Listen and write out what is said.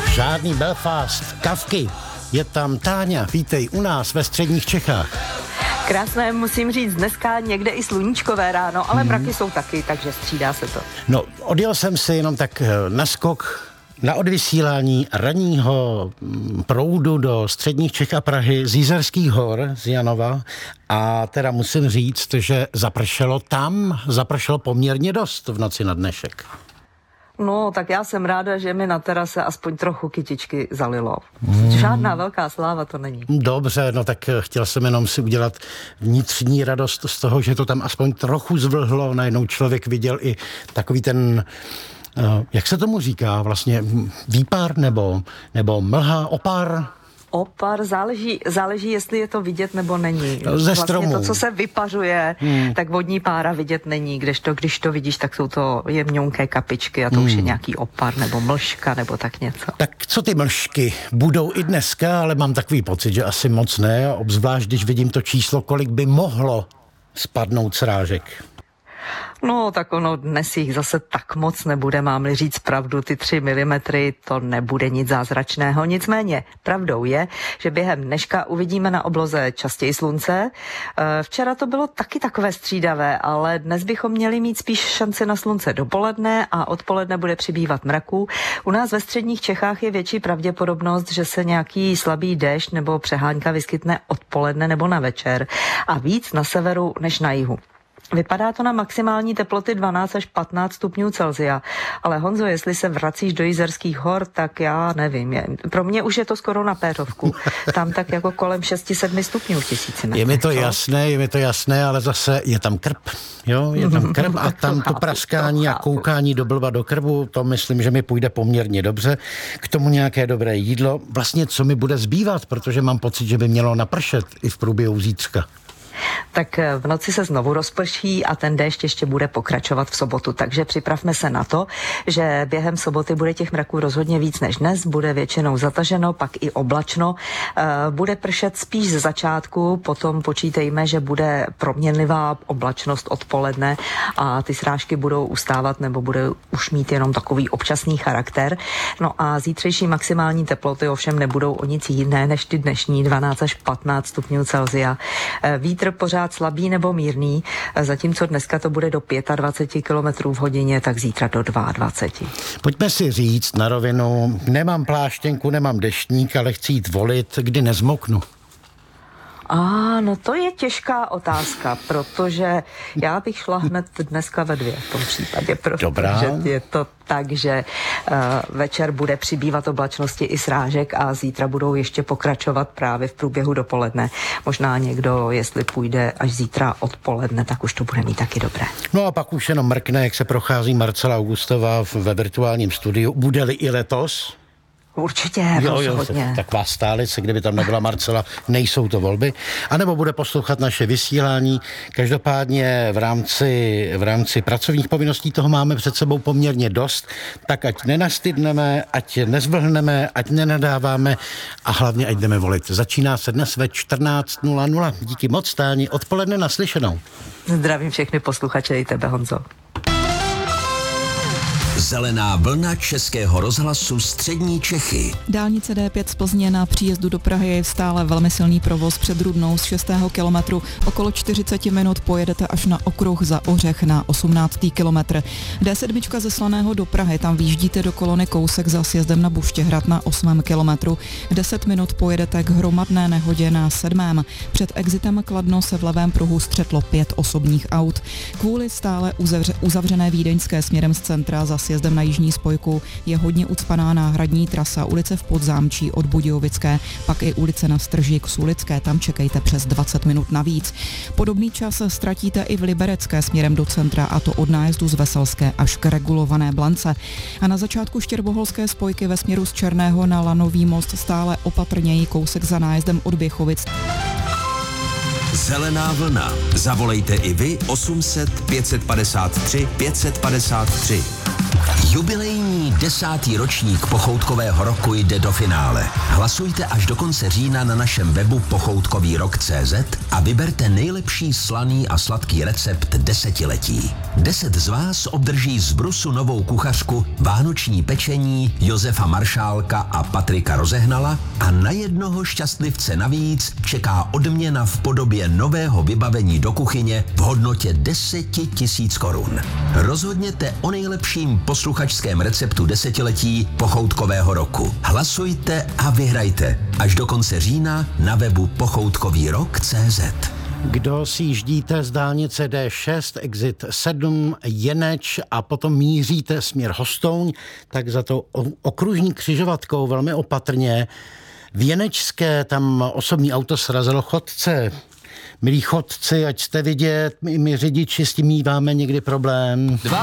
Žádný Belfast, Kavky. Je tam Táňa, vítej u nás ve středních Čechách. Krásné, musím říct, dneska někde i sluníčkové ráno, ale mraky jsou taky, takže střídá se to. No, odjel jsem si jenom tak naskok na odvysílání ranního proudu do středních Čech a Prahy z Jizerských hor, z Janova. A teda musím říct, že zapršelo poměrně dost v noci na dnešek. No, tak já jsem ráda, že mi na terase aspoň trochu kytičky zalilo. Žádná velká sláva to není. Dobře, no tak chtěl jsem jenom si udělat vnitřní radost z toho, že to tam aspoň trochu zvlhlo. Najednou člověk viděl i takový ten, jak se tomu říká vlastně, výpar nebo mlha, opar? Opar, záleží, jestli je to vidět nebo není. Ze stromu. Vlastně to, co se vypařuje, tak vodní pára vidět není. Když to vidíš, tak jsou to jemňonké kapičky a to už je nějaký opar nebo mlžka nebo tak něco. Tak co ty mlžky? Budou i dneska, ale mám takový pocit, že asi moc ne. Obzvlášť, když vidím to číslo, kolik by mohlo spadnout srážek. No, tak ono dnes jich zase tak moc nebude, mám-li říct pravdu, ty 3 milimetry, to nebude nic zázračného. Nicméně pravdou je, že během dneška uvidíme na obloze častěji slunce. Včera to bylo taky takové střídavé, ale dnes bychom měli mít spíš šanci na slunce dopoledne a odpoledne bude přibývat mraků. U nás ve středních Čechách je větší pravděpodobnost, že se nějaký slabý déšť nebo přehánka vyskytne odpoledne nebo na večer a víc na severu než na jihu. Vypadá to na maximální teploty 12 až 15 stupňů Celsia, ale Honzo, jestli se vracíš do Jizerských hor, tak já nevím. Pro mě už je to skoro na Péřovku. Tam tak jako kolem 6-7 stupňů v 1000 metrech. Je mi to jasné, ale zase je tam krb. Jo, je tam krb a tam to praskání a koukání do blba do krbu, to myslím, že mi půjde poměrně dobře. K tomu nějaké dobré jídlo. Vlastně co mi bude zbývat, protože mám pocit, že by mělo napršet i v průběhu zítřka. Tak v noci se znovu rozprší a ten déšť ještě bude pokračovat v sobotu, takže připravme se na to, že během soboty bude těch mraků rozhodně víc než dnes, bude většinou zataženo, pak i oblačno, bude pršet spíš ze začátku, potom počítejme, že bude proměnlivá oblačnost odpoledne a ty srážky budou ustávat nebo bude už mít jenom takový občasný charakter. No a zítřejší maximální teploty ovšem nebudou o nic jiné než ty dnešní 12 až 15 stupňů Celsia. Vítr pořád slabý nebo mírný, zatímco dneska to bude do 25 km v hodině, tak zítra do 22. Pojďme si říct na rovinu, nemám pláštěnku, nemám deštník, ale chci jít volit, kdy nezmoknu. No to je těžká otázka, protože já bych šla hned dneska ve 2 v tom případě, protože je to tak, že večer bude přibývat oblačnosti i srážek a zítra budou ještě pokračovat právě v průběhu dopoledne. Možná někdo, jestli půjde až zítra odpoledne, tak už to bude mít taky dobré. No a pak už jenom mrkne, jak se prochází Marcela Augustová ve virtuálním studiu. Bude-li i letos? Určitě, rozhodně. Taková stálice, kdyby tam nebyla Marcela, nejsou to volby. A nebo bude poslouchat naše vysílání. Každopádně v rámci pracovních povinností toho máme před sebou poměrně dost, tak ať nenastydneme, ať nezvlhneme, ať nenadáváme a hlavně ať jdeme volit. Začíná se dnes ve 14:00. Díky moc, Táni, odpoledne naslyšenou. Zdravím všechny posluchače i tebe, Honzo. Zelená vlna Českého rozhlasu Střední Čechy. Dálnice D5 z Plzně na příjezdu do Prahy je stále velmi silný provoz před Rudnou z 6. kilometru. Okolo 40 minut pojedete až na okruh za Ořech na 18. kilometr. D7 ze Slaného do Prahy, tam výjíždíte do kolony kousek za sjezdem na Buštěhrad na 8. kilometru. 10 minut pojedete k hromadné nehodě na 7. Před exitem Kladno se v levém pruhu střetlo 5 osobních aut. Kvůli stále uzavřené vídeňské směrem z centra za sjezdem na jižní spojku je hodně ucpaná náhradní trasa ulice v Podzámčí od Budějovické, pak i ulice na Strží k Sulické, tam čekejte přes 20 minut navíc. Podobný čas ztratíte i v Liberecké směrem do centra, a to od nájezdu z Veselské až k regulované Blance. A na začátku Štěrboholské spojky ve směru z Černého na Lanový most stále opatrněji kousek za nájezdem od Běchovic. Zelená vlna. Zavolejte i vy 800 553 553. Jubilejní 10. ročník pochoutkového roku jde do finále. Hlasujte až do konce října na našem webu pochoutkovýrok.cz a vyberte nejlepší slaný a sladký recept desetiletí. 10 z vás obdrží z Brusu novou kuchařku, vánoční pečení Josefa Maršálka a Patrika Rozehnala a na jednoho šťastlivce navíc čeká odměna v podobě nového vybavení do kuchyně v hodnotě 10 000 korun. Rozhodněte o nejlepším posluchačském receptu desetiletí pochoutkového roku. Hlasujte a vyhrajte až do konce října na webu pochoutkovýrok.cz. Kdo si jíždíte z dálnice D6, exit 7, Jeneč a potom míříte směr Hostouň, tak za to okružní křižovatkou velmi opatrně. V Jenečské tam osobní auto srazilo chodce. Milí chodci, ať jste vidět, my řidiči s tím míváme někdy problém.